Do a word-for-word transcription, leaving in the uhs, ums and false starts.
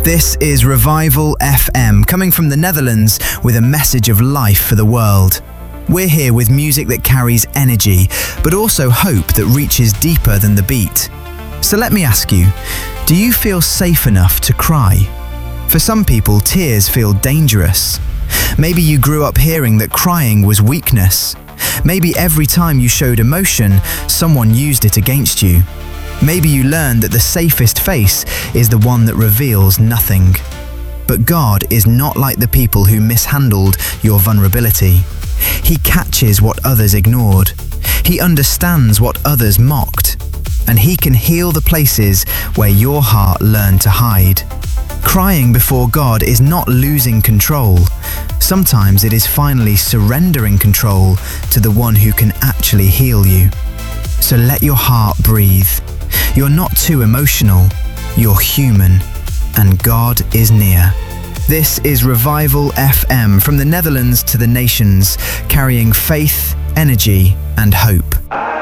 This is Revival F M, coming from the Netherlands with a message of life for the world. We're here with music that carries energy, but also hope that reaches deeper than the beat. So let me ask you, do you feel safe enough to cry? For some people, tears feel dangerous. Maybe you grew up hearing that crying was weakness. Maybe every time you showed emotion, someone used it against you. Maybe you learned that the safest face is the one that reveals nothing. But God is not like the people who mishandled your vulnerability. He catches what others ignored. He understands what others mocked. And He can heal the places where your heart learned to hide. Crying before God is not losing control. Sometimes it is finally surrendering control to the one who can actually heal you. So let your heart breathe. You're not too emotional, you're human, and God is near. This is Revival F M, from the Netherlands to the nations, carrying faith, energy, and hope.